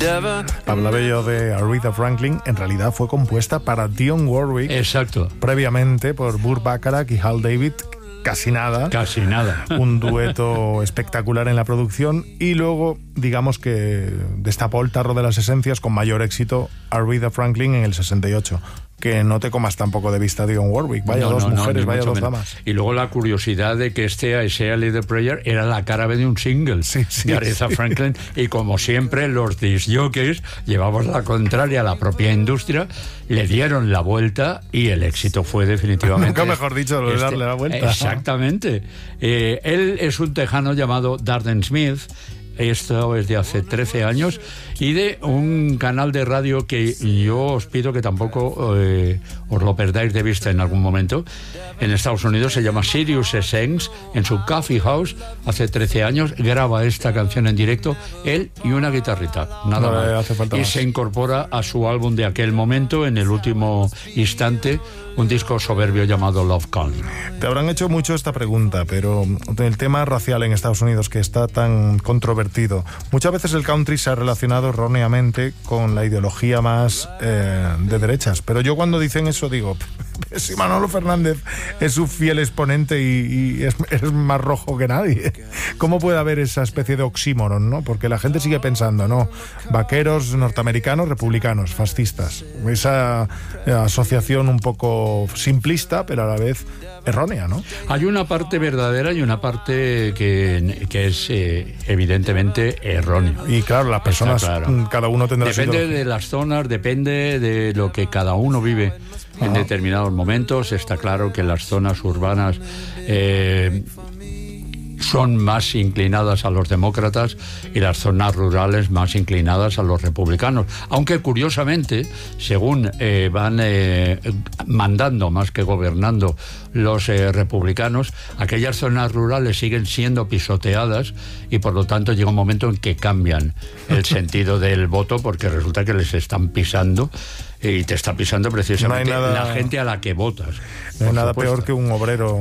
Hablaba yo de Aretha Franklin, en realidad fue compuesta para Dionne Warwick. Exacto. Previamente por Burt Bacharach y Hal David. Casi nada. Un dueto espectacular en la producción y luego, digamos que destapó el tarro de las esencias con mayor éxito Aretha Franklin en el 68. Que no te comas tampoco de vista Dionne Warwick. Vaya dos mujeres, vaya dos damas. Y luego la curiosidad de que I Say a Little Prayer era la cara B de un single de Aretha Franklin. Y como siempre, los disc jockeys llevamos la contraria a la propia industria, le dieron la vuelta y el éxito fue definitivamente... Nunca mejor dicho, lo de darle la vuelta. Exactamente. Él es un tejano llamado Darden Smith. Esto es de hace 13 años y de un canal de radio que yo os pido que tampoco os lo perdáis de vista en algún momento. En Estados Unidos se llama Sirius XM. En su coffee house hace 13 años graba esta canción en directo, él y una guitarrita, nada más. Y se incorpora a su álbum de aquel momento, en el último instante, un disco soberbio llamado Love Gun. Te habrán hecho mucho esta pregunta, pero el tema racial en Estados Unidos, que está tan controvertido, muchas veces el country se ha relacionado erróneamente con la ideología más de derechas, pero yo cuando dicen eso digo, si Manolo Fernández es su fiel exponente y es más rojo que nadie, ¿cómo puede haber esa especie de oxímoron, no? Porque la gente sigue pensando, no, vaqueros norteamericanos, republicanos, fascistas, esa asociación un poco simplista, pero a la vez errónea, ¿no? Hay una parte verdadera y una parte que es evidentemente errónea. Y claro, las personas, cada uno tendrá su ideología. Depende de las zonas, depende de lo que cada uno vive en determinados momentos. Está claro que las zonas urbanas son más inclinadas a los demócratas y las zonas rurales más inclinadas a los republicanos. Aunque curiosamente, según van mandando más que gobernando los republicanos, aquellas zonas rurales siguen siendo pisoteadas y por lo tanto llega un momento en que cambian el sentido del voto, porque resulta que les están pisando. Y te está pisando precisamente la gente a la que votas. No hay nada peor que un obrero.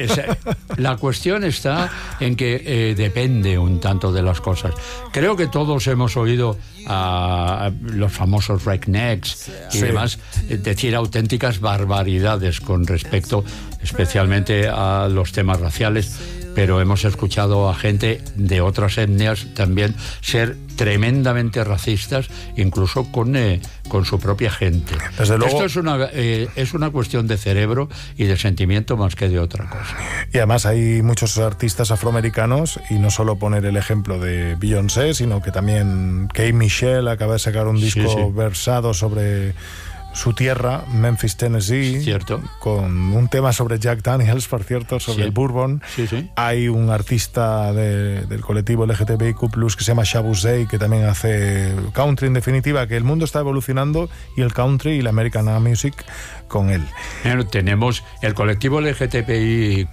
La cuestión está en que depende un tanto de las cosas. Creo que todos hemos oído a los famosos rednecks y demás decir auténticas barbaridades con respecto especialmente a los temas raciales, pero hemos escuchado a gente de otras etnias también ser tremendamente racistas, incluso con su propia gente. Desde luego, esto es una cuestión de cerebro y de sentimiento más que de otra cosa. Y además hay muchos artistas afroamericanos, y no solo poner el ejemplo de Beyoncé, sino que también Kate Michelle acaba de sacar un disco versado sobre su tierra, Memphis, Tennessee, cierto, con un tema sobre Jack Daniels, por cierto, sobre el bourbon. Hay un artista del colectivo LGTBIQ+, que se llama Shabu Zey, que también hace country. En definitiva, que el mundo está evolucionando y el country y la American Music con él. Tenemos el colectivo LGTBIQ+,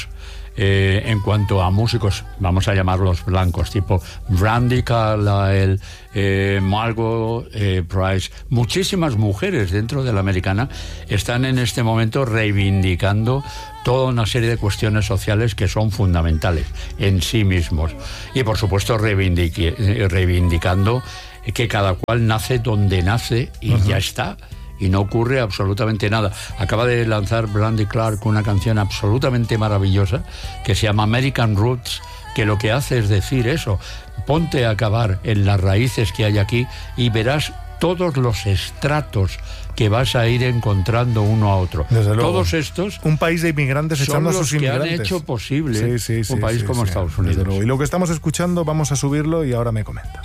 en cuanto a músicos, vamos a llamarlos blancos, tipo Brandi Carlile, Margot Price, muchísimas mujeres dentro de la americana están en este momento reivindicando toda una serie de cuestiones sociales que son fundamentales en sí mismos. Y por supuesto reivindicando que cada cual nace donde nace y ya está. Y no ocurre absolutamente nada. Acaba de lanzar Brandi Clark una canción absolutamente maravillosa que se llama American Roots, que lo que hace es decir eso: ponte a cavar en las raíces que hay aquí y verás todos los estratos que vas a ir encontrando uno a otro. Desde luego. Todos estos, un país de inmigrantes echando a sus inmigrantes. Que han hecho posible un país como Estados Unidos. Y lo que estamos escuchando, vamos a subirlo y ahora me comentas.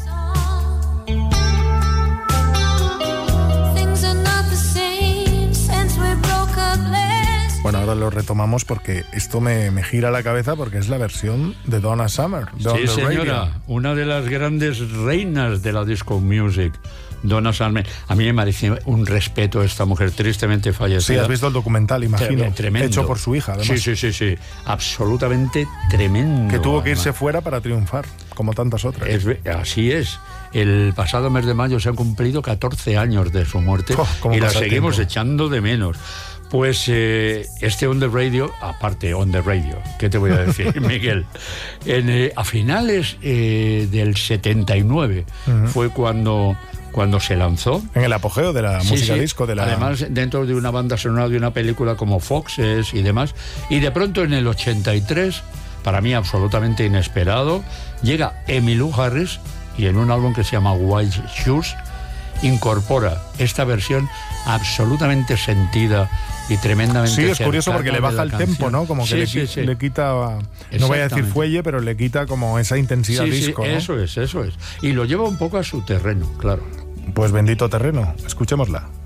Bueno, ahora lo retomamos porque esto me gira la cabeza, porque es la versión de Donna Summer. Sí, señora, una de las grandes reinas de la disco music, Donna Summer. A mí me merece un respeto a esta mujer tristemente fallecida. Sí, has visto el documental, imagino. Tremendo. Hecho por su hija, además. Sí. Absolutamente tremendo. Que tuvo que irse fuera para triunfar, como tantas otras. Así es. El pasado mes de mayo se han cumplido 14 años de su muerte y la seguimos echando de menos. Pues este On The Radio, aparte On The Radio, ¿qué te voy a decir, Miguel? A finales del 79 fue cuando se lanzó. En el apogeo de la música disco. Además, dentro de una banda sonora de una película como Foxes y demás. Y de pronto en el 83, para mí absolutamente inesperado, llega Emmylou Harris y en un álbum que se llama White Shoes incorpora esta versión absolutamente sentida y tremendamente Sí, es curioso porque le baja el tempo, ¿no? Como que le quita, no voy a decir fuelle, pero le quita como esa intensidad disco, ¿no? Eso es. Y lo lleva un poco a su terreno, claro. Pues bendito terreno, escuchémosla.